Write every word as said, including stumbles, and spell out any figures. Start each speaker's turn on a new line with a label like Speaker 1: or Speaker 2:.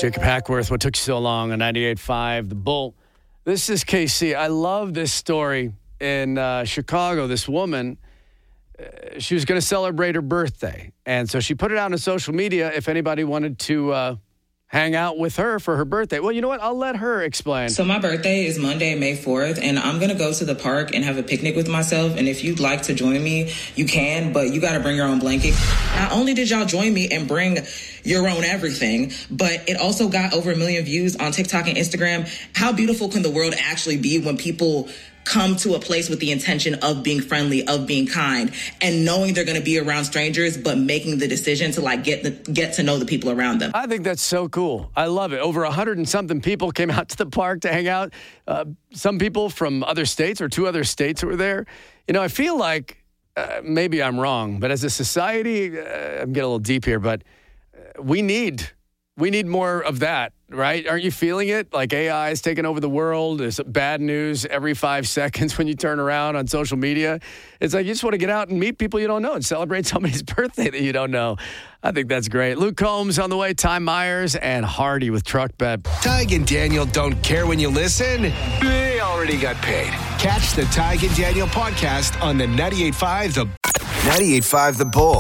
Speaker 1: Jacob Hackworth, what took you so long on ninety-eight point five The Bull. This is K C. I love this story in uh, Chicago. This woman, uh, she was going to celebrate her birthday. And so she put it out on social media if anybody wanted to uh, hang out with her for her birthday. Well, you know what? I'll let her explain.
Speaker 2: So my birthday is Monday, May fourth, and I'm going to go to the park and have a picnic with myself. And if you'd like to join me, you can, but you got to bring your own blanket. Not only did y'all join me and bring your own everything, but it also got over a million views on TikTok and Instagram. How beautiful can the world actually be when people come to a place with the intention of being friendly, of being kind, and knowing they're going to be around strangers, but making the decision to like get the, get to know the people around them.
Speaker 1: I think that's so cool. I love it. Over a hundred and something people came out to the park to hang out. Uh, some people from other states or two other states were there. You know, I feel like uh, maybe I'm wrong, but as a society, uh, I'm getting a little deep here, but uh, we need we need more of that. Right? Aren't you feeling it? Like A I is taking over the world. There's bad news every five seconds when you turn around on social media. It's like you just want to get out and meet people you don't know and celebrate somebody's birthday that you don't know. I think that's great. Luke Combs on the way, Ty Myers, and Hardy with Truck Bet.
Speaker 3: Tig and Daniel don't care when you listen. They already got paid. Catch the Tig and Daniel podcast on the ninety-eight point five The ninety-eight point five The Bull.